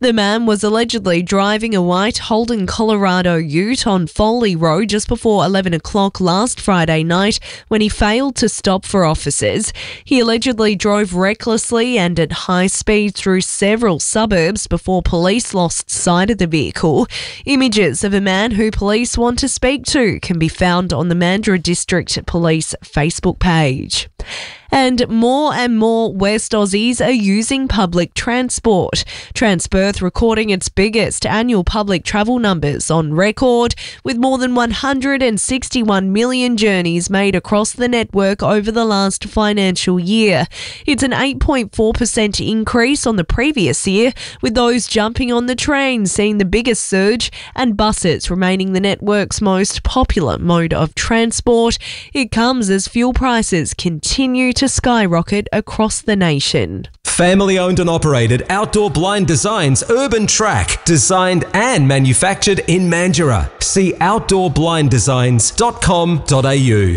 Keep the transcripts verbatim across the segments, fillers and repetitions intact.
The man was allegedly driving a white Holden Colorado ute on Foley Road just before eleven o'clock last Friday night when he failed to stop for officers. He allegedly drove recklessly and at high speed through several suburbs before police lost sight of the vehicle. Images of a man who police want to speak to can be found on the Mandurah District Police Facebook page. And more and more West Aussies are using public transport. Transperth recording its biggest annual public travel numbers on record, with more than one hundred sixty-one million journeys made across the network over the last financial year. It's an eight point four percent increase on the previous year, with those jumping on the train seeing the biggest surge and buses remaining the network's most popular mode of transport. It comes as fuel prices continue to skyrocket across the nation. Family owned and operated Outdoor Blind Designs Urban Track, designed and manufactured in Mandurah. See outdoor blind designs dot com dot a u.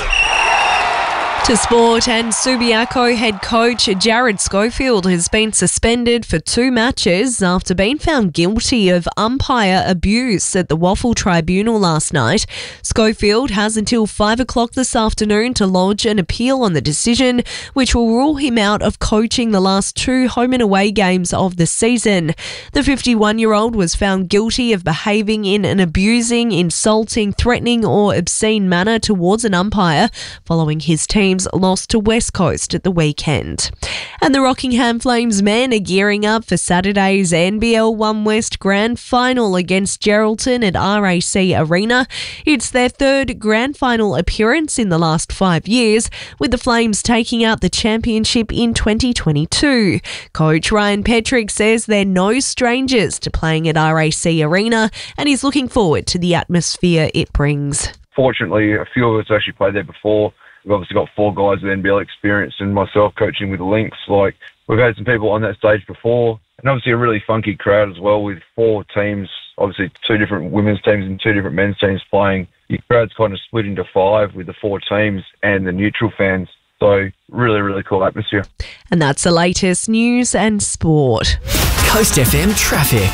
To sport, and Subiaco head coach Jared Schofield has been suspended for two matches after being found guilty of umpire abuse at the Waffle Tribunal last night. Schofield has until five o'clock this afternoon to lodge an appeal on the decision, which will rule him out of coaching the last two home and away games of the season. The fifty-one-year-old was found guilty of behaving in an abusing, insulting, threatening or obscene manner towards an umpire following his team lost to West Coast at the weekend. And the Rockingham Flames men are gearing up for Saturday's N B L One West Grand Final against Geraldton at R A C Arena. It's their third Grand Final appearance in the last five years, with the Flames taking out the championship in twenty twenty-two. Coach Ryan Petrick says they're no strangers to playing at R A C Arena, and he's looking forward to the atmosphere it brings. Fortunately, a few of us actually played there before. We've obviously got four guys with N B L experience and myself coaching with the Lynx. Like, we've had some people on that stage before, and obviously a really funky crowd as well, with four teams, obviously two different women's teams and two different men's teams playing. Your crowd's kind of split into five with the four teams and the neutral fans. So really, really cool atmosphere. And that's the latest news and sport. Coast F M traffic.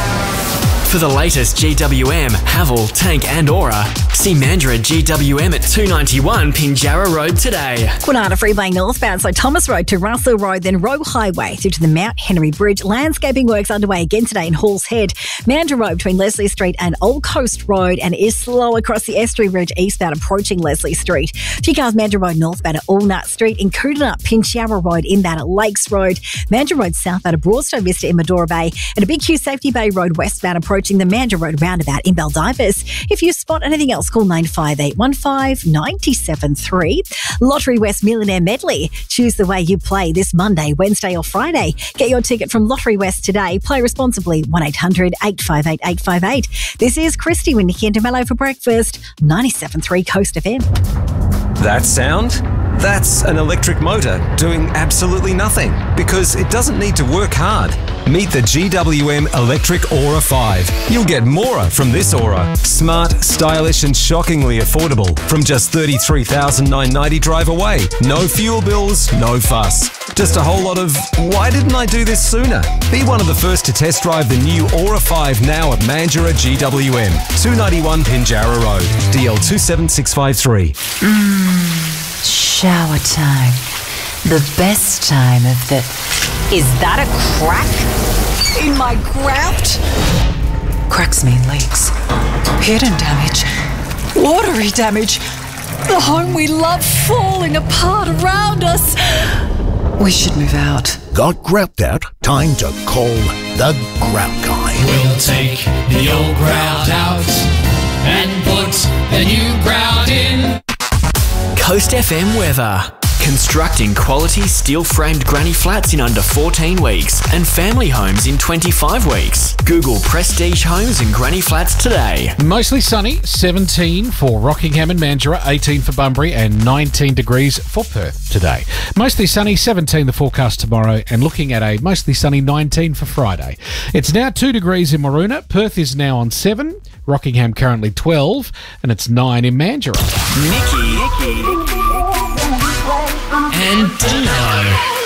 For the latest G W M, Haval, Tank and Aura, see Mandurah G W M at two ninety-one Pinjarra Road today. Kwinana Freeway northbound, so Thomas Road to Russell Road, then Roe Highway through to the Mount Henry Bridge. Landscaping works underway again today in Halls Head. Mandurah Road between Leslie Street and Old Coast Road, and is slow across the Estuary Ridge eastbound approaching Leslie Street. A few cars Mandurah Road northbound at Allnut Street, in Koodanup, Pinjarra Road inbound at Lakes Road, Mandurah Road southbound at Broadstone Vista in Medora Bay, and a Big Q Safety Bay Road westbound approaching the Mandurah Road roundabout in Baldivis. If you spot anything else, call nine five eight one five nine seven three. Lottery West Millionaire Medley. Choose the way you play this Monday, Wednesday or Friday. Get your ticket from Lottery West today. Play responsibly. one eight hundred eight five eight eight five eight. This is Christy with Nikki and DeMello for breakfast. ninety-seven point three Coast F M. That sound? That's an electric motor doing absolutely nothing, because it doesn't need to work hard. Meet the G W M Electric Aura five. You'll get more from this Aura. Smart, stylish and shockingly affordable from just thirty-three thousand nine hundred ninety dollars drive away. No fuel bills, no fuss. Just a whole lot of, why didn't I do this sooner? Be one of the first to test drive the new Aura five now at Mandurah G W M. two ninety-one Pinjarra Road. D L two seven six five three. Mmm, shower time. The best time of the... Is that a crack in my grout? Cracks mean leaks. Hidden damage. Watery damage. The home we love falling apart around us. We should move out. Got grout out? Time to call the Grout Guy. We'll take the old grout out and put the new grout in. Coast F M weather. Constructing quality steel-framed granny flats in under fourteen weeks and family homes in twenty-five weeks. Google Prestige Homes and Granny Flats today. Mostly sunny, seventeen for Rockingham and Mandurah, eighteen for Bunbury and nineteen degrees for Perth today. Mostly sunny, seventeen the forecast tomorrow, and looking at a mostly sunny nineteen for Friday. It's now two degrees in Maroona. Perth is now on seven. Rockingham currently twelve, and it's nine in Mandurah. Nikki, Nikki. and DeMello.